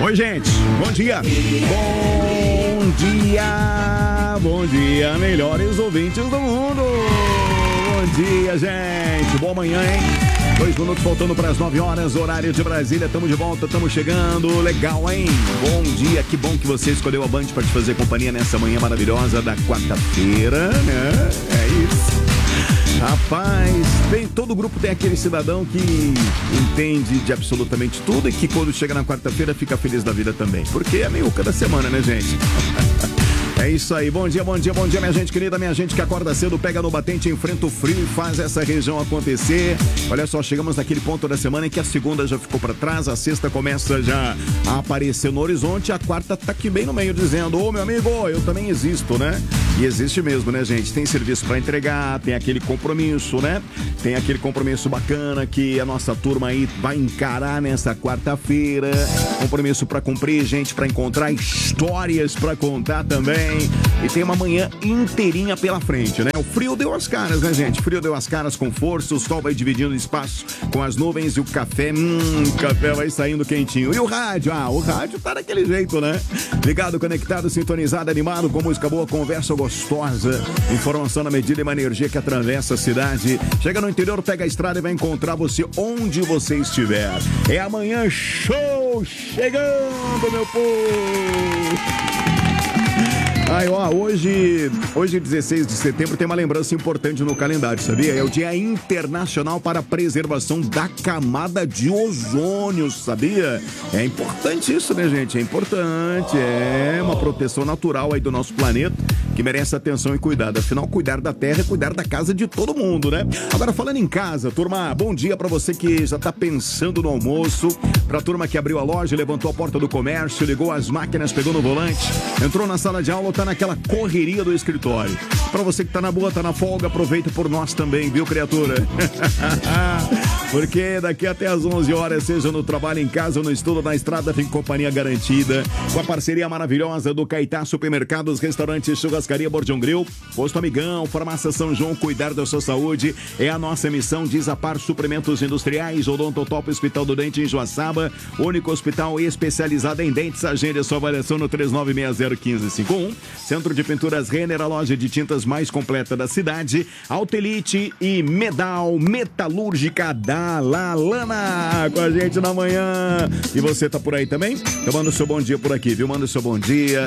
Oi, gente. Bom dia. Bom dia, melhores ouvintes do mundo. Bom dia, gente. Boa manhã, hein? 2 minutos faltando para as 9 horas, horário de Brasília. Estamos de volta, estamos chegando. Legal, hein? Bom dia. Que bom que você escolheu a Band para te fazer companhia nessa manhã maravilhosa da quarta-feira, né? É isso. Rapaz, todo grupo tem aquele cidadão que entende de absolutamente tudo e que quando chega na quarta-feira fica feliz da vida também. Porque é meio cada semana, né, gente? É isso aí, bom dia, minha gente querida, minha gente que acorda cedo, pega no batente, enfrenta o frio e faz essa região acontecer. Olha só, chegamos naquele ponto da semana em que a segunda já ficou pra trás, a sexta começa já a aparecer no horizonte, a quarta tá aqui bem no meio dizendo, ô meu amigo, eu também existo, né? E existe mesmo, né, gente? Tem serviço pra entregar, tem aquele compromisso, né? Tem aquele compromisso bacana que a nossa turma aí vai encarar nessa quarta-feira. Compromisso pra cumprir, gente, pra encontrar histórias pra contar também. E tem uma manhã inteirinha pela frente, né? O frio deu as caras, né, gente? O frio deu as caras com força, o sol vai dividindo espaço com as nuvens e o café, o café vai saindo quentinho. E o rádio? O rádio tá daquele jeito, né? Ligado, conectado, sintonizado, animado, com música boa, conversa gostosa, informação na medida e uma energia que atravessa a cidade. Chega no interior, pega a estrada e vai encontrar você onde você estiver. É amanhã show chegando, meu povo! Ai, ó, hoje 16 de setembro tem uma lembrança importante no calendário, sabia? É o Dia Internacional para a Preservação da Camada de Ozônio, sabia? É importante isso, né, gente? É importante, é uma proteção natural aí do nosso planeta que merece atenção e cuidado. Afinal, cuidar da terra é cuidar da casa de todo mundo, né? Agora, falando em casa, turma, bom dia pra você que já tá pensando no almoço, pra turma que abriu a loja, levantou a porta do comércio, ligou as máquinas, pegou no volante, entrou na sala de aula, tá naquela correria do escritório. Pra você que tá na boa, tá na folga, aproveita por nós também, viu, criatura? Porque daqui até às 11 horas, seja no trabalho, em casa ou no estudo, na estrada, tem companhia garantida. Com a parceria maravilhosa do Caetá Supermercados, Restaurantes, Churrascaria Bordão Grill, Posto Amigão, Farmácia São João, cuidar da sua saúde é a nossa missão. Desapar Suprimentos Industriais, Odontotop Hospital do Dente em Joaçaba, único hospital especializado em dentes. Agende a sua avaliação no 39601551. Centro de Pinturas Renner, a loja de tintas mais completa da cidade. Autelite e Medal Metalúrgica da Lalana com a gente na manhã. E você tá por aí também? Eu mando o seu bom dia por aqui, viu? Manda o seu bom dia.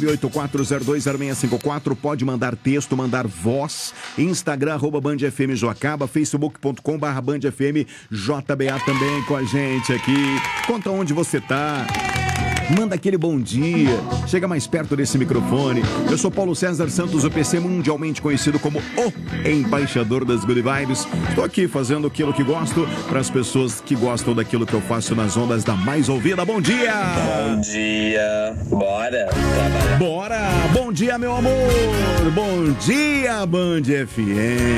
984020654. Pode mandar texto, mandar voz. Instagram, @BandFM Joacaba. Facebook.com/BandFM JBA também com a gente aqui. Conta onde você tá. Manda aquele bom dia, chega mais perto desse microfone. Eu sou Paulo César Santos, o PC mundialmente conhecido como o embaixador das Good Vibes. Estou aqui fazendo aquilo que gosto para as pessoas que gostam daquilo que eu faço nas ondas da mais ouvida. Bom dia! Bom dia! Bora trabalhar. Bora! Bom dia, meu amor! Bom dia, Band FM!